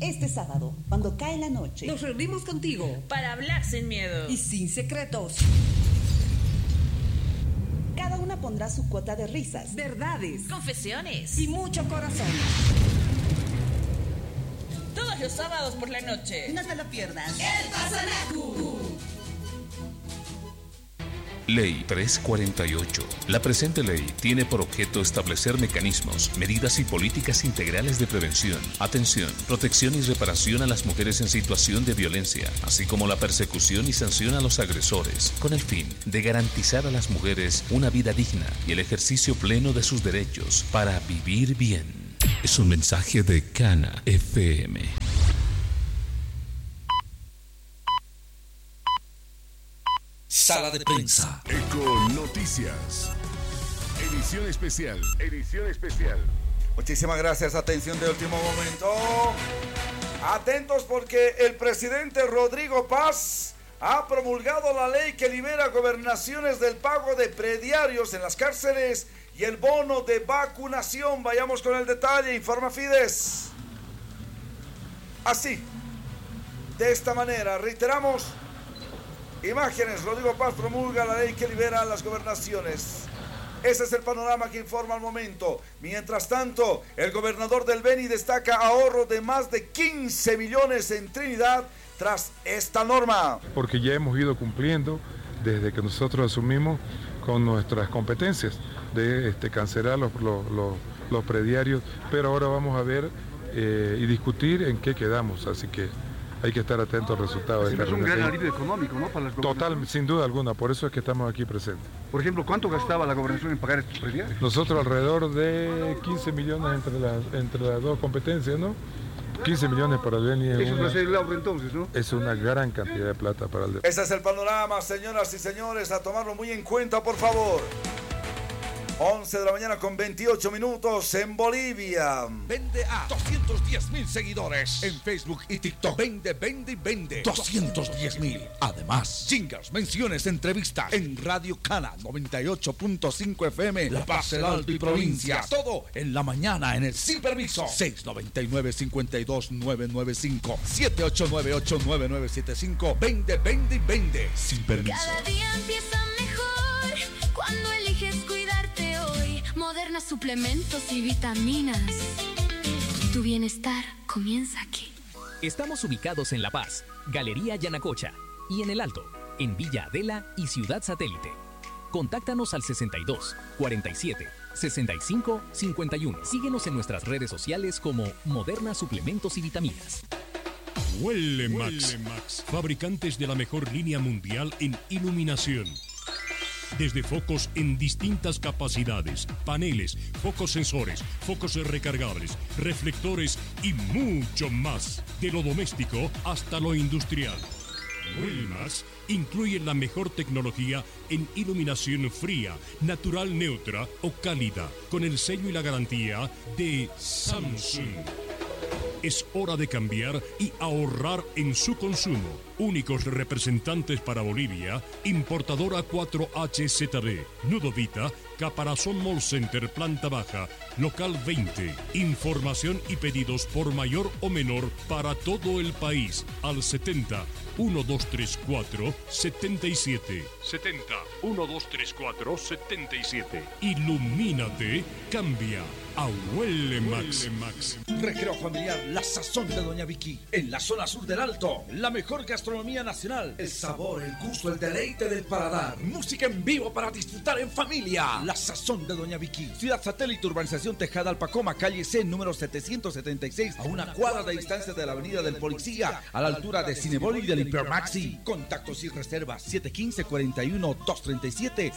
Este sábado, cuando cae la noche, nos reunimos contigo para hablar sin miedo y sin secretos. Cada una pondrá su cuota de risas, verdades, confesiones y mucho corazón. Todos los sábados por la noche. No te lo pierdas. El Pazanacu. Ley 348. La presente ley tiene por objeto establecer mecanismos, medidas y políticas integrales de prevención, atención, protección y reparación a las mujeres en situación de violencia, así como la persecución y sanción a los agresores, con el fin de garantizar a las mujeres una vida digna y el ejercicio pleno de sus derechos para vivir bien. Es un mensaje de Cana FM. Sala de prensa. Eco Noticias. Edición especial. Edición especial. Muchísimas gracias. Atención de último momento. Atentos porque el presidente Rodrigo Paz ha promulgado la ley que libera gobernaciones del pago de prediarios en las cárceles y el bono de vacunación. Vayamos con el detalle. Informa Fides. Así. De esta manera. Reiteramos. Imágenes, Rodrigo Paz promulga la ley que libera a las gobernaciones. Ese es el panorama que informa al momento. Mientras tanto, el gobernador del Beni destaca ahorro de más de 15 millones en Trinidad tras esta norma. Porque ya hemos ido cumpliendo desde que nosotros asumimos con nuestras competencias de cancelar los prediarios, pero ahora vamos a ver y discutir en qué quedamos, así que hay que estar atento al resultado de esta reunión. Es un gran alivio económico, ¿no? Para las total, sin duda alguna, por eso es que estamos aquí presentes. Por ejemplo, ¿cuánto gastaba la gobernación en pagar estos prediarios? Nosotros alrededor de 15 millones entre las dos competencias, ¿no? 15 millones para el Beni. Eso va a ser el ahorro entonces, ¿no? Es una gran cantidad de plata para el Beni. Ese es el panorama, señoras y señores, a tomarlo muy en cuenta, por favor. 11 de la mañana con 28 minutos en Bolivia. Vende a 210,000 seguidores en Facebook y TikTok. Vende 210,000. Además, jingles, menciones, entrevistas en Radio Cana 98.5 FM, La Paz, el Alto y Provincia. Todo en la mañana en el Sin Permiso. 699-52-995 789-8975. Vende. Sin Permiso. Cada día empieza mejor cuando eliges cuidarte hoy. Moderna suplementos y vitaminas. Tu bienestar comienza aquí. Estamos ubicados en La Paz, Galería Yanacocha, y en El Alto, en Villa Adela y Ciudad Satélite. Contáctanos al 62 47 65 51. Síguenos en nuestras redes sociales como Moderna Suplementos y Vitaminas. Huele Max, fabricantes de la mejor línea mundial en iluminación. Desde focos en distintas capacidades, paneles, focos sensores, focos recargables, reflectores y mucho más. De lo doméstico hasta lo industrial. Huelmas incluye la mejor tecnología en iluminación fría, natural neutra o cálida, con el sello y la garantía de Samsung. Es hora de cambiar y ahorrar en su consumo. Únicos representantes para Bolivia, importadora 4HZB, Nudovita, Caparazón Mall Center, planta baja, local 20. Información y pedidos por mayor o menor para todo el país al 70 1234 77. 70 1234 77. Ilumínate, cambia a Huele Max. Recreo familiar, la sazón de Doña Vicky. En la zona sur del Alto, la mejor gastronomía nacional. El sabor, el gusto, el deleite del paladar. Música en vivo para disfrutar en familia. La sazón de Doña Vicky. Ciudad Satélite, urbanización Tejada Alpacoma, calle C, número 776, a una cuadra de distancia de la avenida del Policía, a la altura de Cinebol y del Hipermaxi. Contactos y reservas 715-41-237,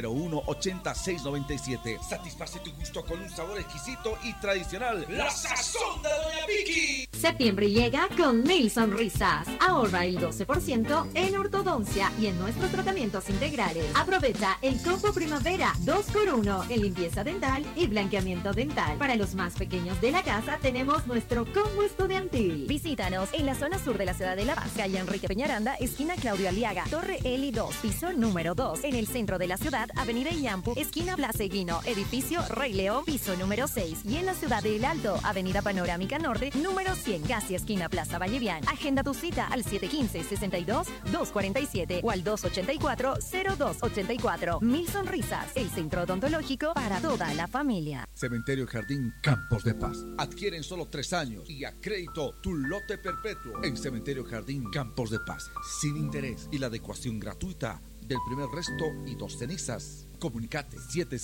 701-8697. Satisface tu gusto con un sabor exquisito y tradicional. La sazón de Doña Vicky. Septiembre llega con 1000 sonrisas. Ahorra el 12% en ortodoncia y en nuestros tratamientos integrales. Aprovecha el combo primavera 2x1 en limpieza dental y blanqueamiento dental. Para los más pequeños de la casa tenemos nuestro combo estudiantil. Visítanos en la zona sur de la ciudad de La Paz, calle Enrique Peñaranda, esquina Claudio Aliaga, Torre Eli 2, piso número 2. En el centro de la ciudad, avenida Iñampu, esquina Blas Eguino, edificio Rey León, piso número 6. Y en la ciudad de El Alto, avenida Panorámica Norte, Norte, número 100, casi esquina Plaza Vallevián. Agenda tu cita al 715-62-247 o al 284-0284. Mil Sonrisas, el centro odontológico para toda la familia. Cementerio Jardín Campos de Paz. Adquieren solo 3 años y a crédito tu lote perpetuo en Cementerio Jardín Campos de Paz. Sin interés y la adecuación gratuita del primer resto y 2 cenizas. Comunicate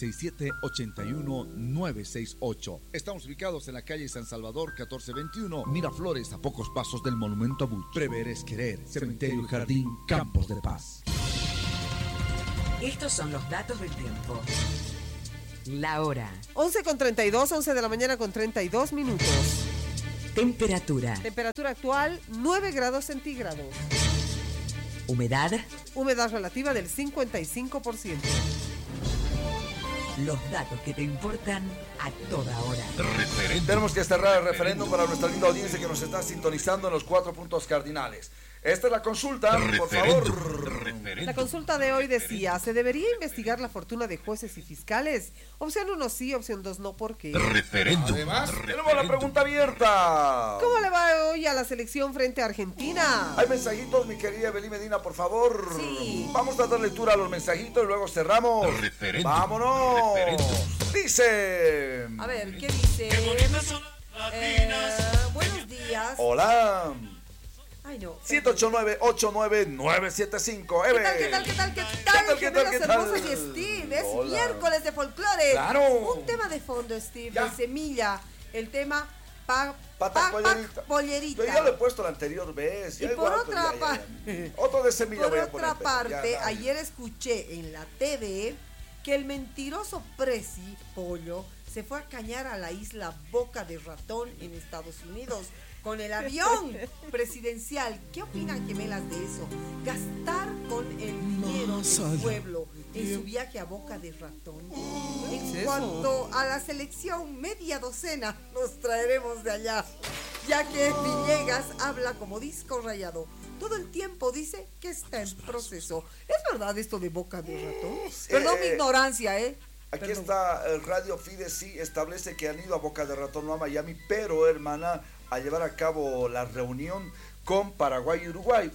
767-81968. Estamos ubicados en la calle San Salvador 1421, Miraflores, a pocos pasos del Monumento a Bush. Prever es querer. Cementerio Jardín Campos de Paz. Estos son los datos del tiempo. La hora. 11:32, 11 de la mañana con 32 minutos. Temperatura. Temperatura actual 9 grados centígrados. Humedad. Humedad relativa del 55%. Los datos que te importan a toda hora. Tenemos que cerrar el referéndum para nuestra linda audiencia que nos está sintonizando en los 4 puntos cardinales. Esta es la consulta, por favor. La consulta de hoy decía, ¿se debería investigar la fortuna de jueces y fiscales? Opción 1 sí, opción 2 no, ¿por qué? Además, tenemos la pregunta abierta. ¿Cómo le va hoy a la selección frente a Argentina? Hay mensajitos, mi querida Evelyn Medina, por favor. Sí. Vamos a dar lectura a los mensajitos y luego cerramos. ¡Vámonos! Dice... A ver, ¿qué dice? Buenos días. Hola. Ay, no. 789-89975. ¿Qué tal, qué tal, qué tal, qué tal? Gemelas hermosas y Steve, es Hola. miércoles de folclore. Claro. Un tema de fondo, Steve, Ya. de Semilla. El tema Pata pollerita. Yo ya lo he puesto la anterior vez. Y ya por igual, otra ya. parte, Otro de Semilla voy a poner. otra parte, Ya, dale. ayer escuché en la TV que el mentiroso Presi Pollo se fue a cañar a la isla Boca de Ratón en Estados Unidos con el avión presidencial. ¿Qué opinan, gemelas, de eso? Gastar con el dinero del pueblo en su viaje a Boca de Ratón. En cuanto a la selección, media docena nos traeremos de allá, ya que Villegas habla como disco rayado. Todo el tiempo dice que está en proceso. ¿Es verdad esto de Boca de Ratón? Perdón mi ignorancia, ¿eh? Aquí Perdón. está el Radio Fide, sí, establece que han ido a Boca de Ratón, no a Miami, pero, hermana, a llevar a cabo la reunión con Paraguay y Uruguay.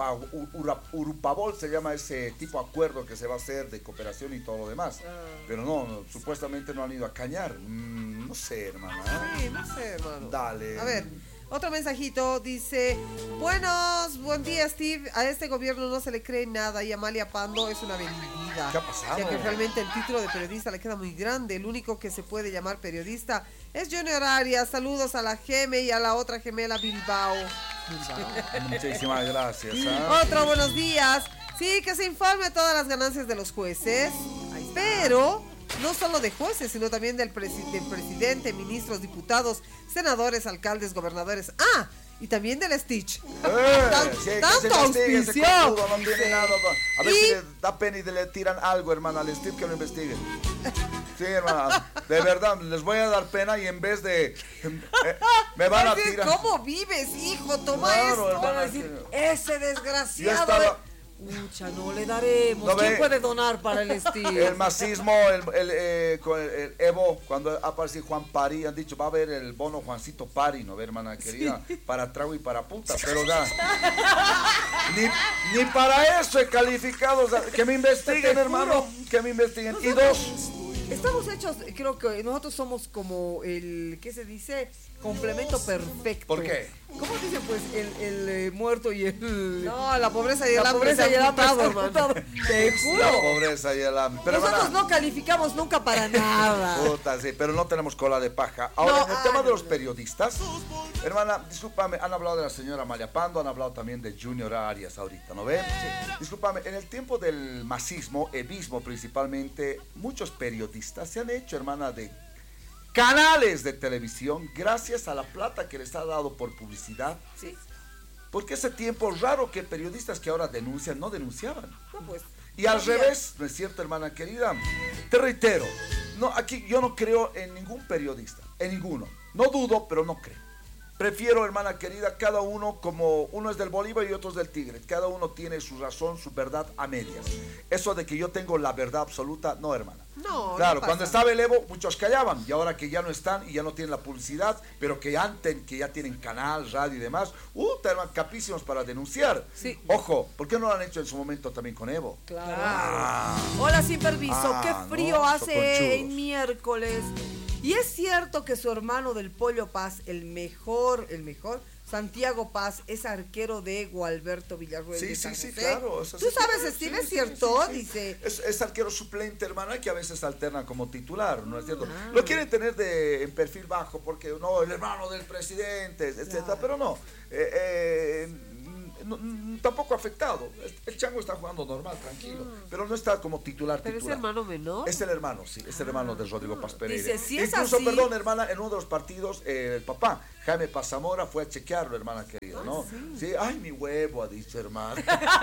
Urupabol se llama ese tipo de acuerdo que se va a hacer de cooperación y todo lo demás. Pero no, supuestamente no han ido a cañar. No sé, hermana. Sí, no sé, hermano. Dale. A ver, otro mensajito dice: buen día, Steve. A este gobierno no se le cree nada y Amalia Pando es una vendida. ¿Qué ha pasado? Ya que realmente el título de periodista le queda muy grande. El único que se puede llamar periodista es Junior Arias. Saludos a la Geme y a la otra gemela Bilbao. Muchísimas gracias. Otro buenos días. Sí, que se informe todas las ganancias de los jueces, pero no solo de jueces, sino también del presidente, ministros, diputados, senadores, alcaldes, gobernadores. Y también del Stitch. Tanto auspicio. No tiene nada. A ver si le da pena y le tiran algo, hermana, al Steve, que lo investiguen. Sí, hermana, de verdad, les voy a dar pena y en vez de... me van a tirar. ¿Cómo vives, hijo? Toma Claro, esto. hermana, Van a decir, ese desgraciado. Yo estaba... Mucha, no le daremos. ¿No ¿Quién ve? puede donar para el Steve? El masismo, con el Evo, cuando aparece Juan Pari, han dicho, va a haber el bono Juancito Pari, ¿no ve, hermana querida? Sí. Para trago y para puta, pero ya. Ni para eso he calificado. O sea, que me investiguen, hermano. Que me investiguen. Y dos. Estamos hechos, creo que nosotros somos como el, ¿qué se dice? Complemento perfecto. ¿Por qué? ¿Cómo dicen pues el muerto y el... No, la pobreza y el hambre. La pobreza y el hambre, hermano. Te juro. La pobreza y el hambre. Pero, nosotros hermana, no calificamos nunca para nada. Puta, sí, pero no tenemos cola de paja. Ahora, en el tema de los periodistas, hermana, discúlpame, han hablado de la señora Amalia Pando, han hablado también de Junior Arias ahorita, ¿no ven? Sí. Discúlpame, en el tiempo del masismo, evismo principalmente, muchos periodistas se han hecho, hermana, de canales de televisión gracias a la plata que les ha dado por publicidad. Sí. Porque ese tiempo raro que periodistas que ahora denuncian no denunciaban. No, pues. Y al revés, ¿no es cierto, hermana querida? Te reitero, no, aquí yo no creo en ningún periodista, en ninguno. No dudo, pero no creo. Prefiero, hermana querida, cada uno, como uno es del Bolívar y otro es del Tigre. Cada uno tiene su razón, su verdad a medias. Eso de que yo tengo la verdad absoluta, no, hermana. No, claro, no cuando pasa. estaba el Evo, muchos callaban, y ahora que ya no están y ya no tienen la publicidad, pero que antes, que ya tienen canal, radio y demás, estaban capísimos para denunciar. Sí. Ojo, ¿por qué no lo han hecho en su momento también con Evo? Claro. Hola, sin permiso. Qué frío no, hace soconchudos. en miércoles. Y es cierto que su hermano del Pollo Paz, el mejor, Santiago Paz, es arquero de Gualberto Villarruel. de San José. Claro. ¿Tú sabes, Steve? ¿Es cierto? Dice. Es arquero suplente, hermana, que a veces alternan como titular, ¿no es cierto? Lo quieren tener en perfil bajo porque, no, el hermano del presidente, etcétera, pero no. Tampoco afectado. El chango está jugando normal, tranquilo, pero no está como titular. ¿Pero es hermano menor? Es el hermano, sí, es el hermano de Rodrigo Paz Pereira. Dice, si es Incluso, así... perdón, hermana, en uno de los partidos, el papá, Jaime Paz Zamora, fue a chequearlo, hermana querida, ¿no? Sí, ay, mi huevo, ha dicho, hermana.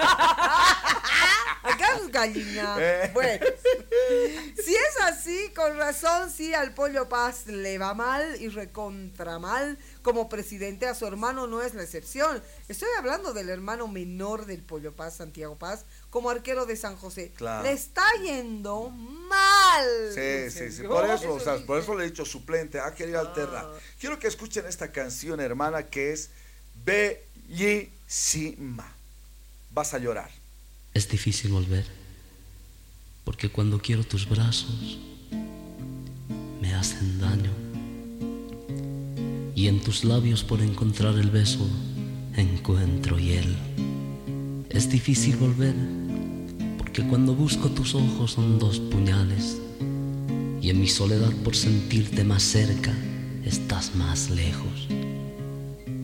Acá es gallina. Bueno, si es así, con razón, sí, al Pollo Paz le va mal y recontra mal. Como presidente, a su hermano no es la excepción. Estoy hablando del hermano menor del Pollo Paz, Santiago Paz, como arquero de San José. Claro. Le está yendo mal. Sí. Por eso le he dicho suplente. Ha querido alternar. Quiero que escuchen esta canción, hermana, que es bellísima. Vas a llorar. Es difícil volver, porque cuando quiero tus brazos me hacen daño, y en tus labios por encontrar el beso encuentro hiel. Es difícil volver, porque cuando busco tus ojos son dos puñales, y en mi soledad por sentirte más cerca estás más lejos.